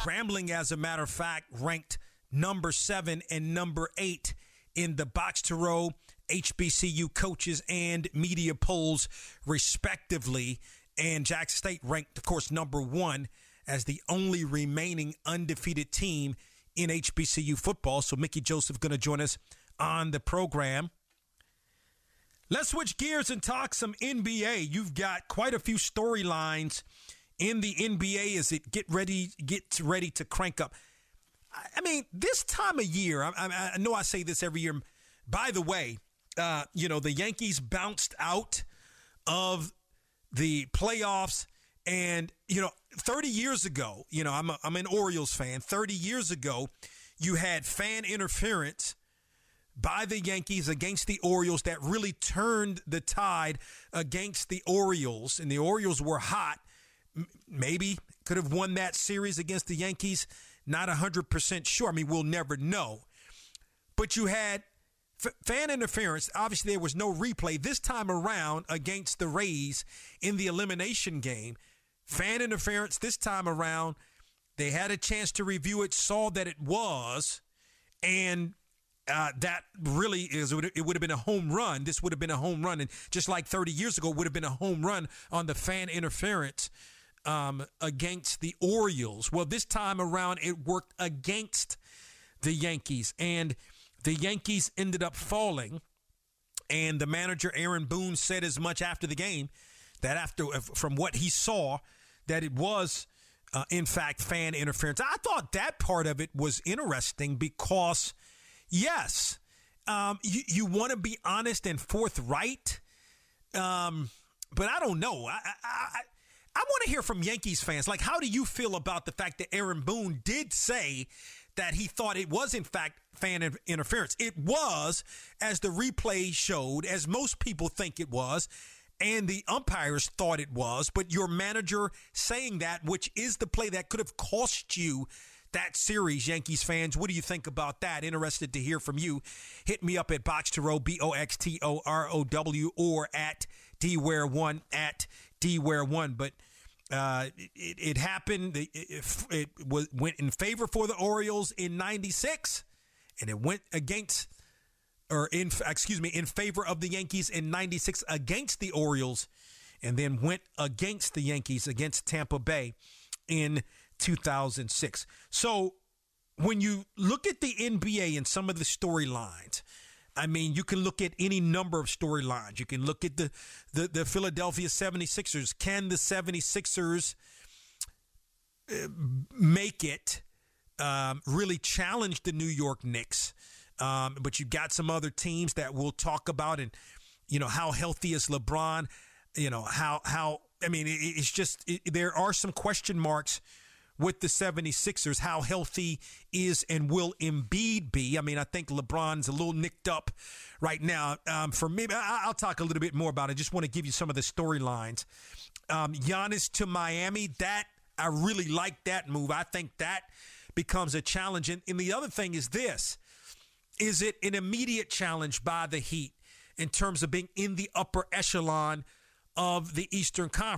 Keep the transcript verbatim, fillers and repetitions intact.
Grambling, as a matter of fact, ranked number seven and number eight in the Box to Row H B C U coaches and media polls, respectively. And Jackson State ranked, of course, number one as the only remaining undefeated team in H B C U football. So Mickey Joseph going to join us on the program. Let's switch gears and talk some N B A. You've got quite a few storylines in the N B A as it get ready gets ready to crank up. I mean, this time of year, I, I, I know I say this every year. By the way, uh, you know, the Yankees bounced out of the playoffs. And, you know, thirty years ago, you know, I'm, a, I'm an Orioles fan. thirty years ago, you had fan interference by the Yankees against the Orioles that really turned the tide against the Orioles. And the Orioles were hot. Maybe could have won that series against the Yankees. Not one hundred percent sure. I mean, we'll never know. But you had f- fan interference. Obviously, there was no replay this time around against the Rays in the elimination game. Fan interference this time around. They had a chance to review it, saw that it was, and uh, that really is, it would have been a home run. This would have been a home run. And just like thirty years ago, it would have been a home run on the fan interference um, against the Orioles. Well, this time around, it worked against the Yankees, and the Yankees ended up falling. And the manager, Aaron Boone, said as much after the game, that after from what he saw, that it was, uh, in fact, fan interference. I thought that part of it was interesting because, yes, um, you, you want to be honest and forthright, um, but I don't know. I, I, I want to hear from Yankees fans. Like, how do you feel about the fact that Aaron Boone did say that he thought it was, in fact, fan interference? It was, as the replay showed, as most people think it was, and the umpires thought it was, but your manager saying that, which is the play that could have cost you that series, Yankees fans. What do you think about that? Interested to hear from you. Hit me up at Box to Row, B O X T O R O W, or at D Ware one, at D Ware one. But uh, it, it happened. It, it, it was, went in favor for the Orioles in ninety-six, and it went against or in, excuse me, in favor of the Yankees in ninety-six against the Orioles, and then went against the Yankees against Tampa Bay in two thousand six. So when you look at the N B A and some of the storylines, I mean, you can look at any number of storylines. You can look at the, the, the Philadelphia seventy-sixers. Can the seventy-sixers make it, um, really challenge the New York Knicks? Um, but you got some other teams that we'll talk about, and, you know, how healthy is LeBron? You know, how, how, I mean, it, it's just, it, there are some question marks with the seventy-sixers. How healthy is and will Embiid be? I mean, I think LeBron's a little nicked up right now. Um, for me, I, I'll talk a little bit more about it. I just want to give you some of the storylines. Um, Giannis to Miami, that, I really like that move. I think that becomes a challenge. And, and the other thing is this. Is it an immediate challenge by the Heat in terms of being in the upper echelon of the Eastern Conference?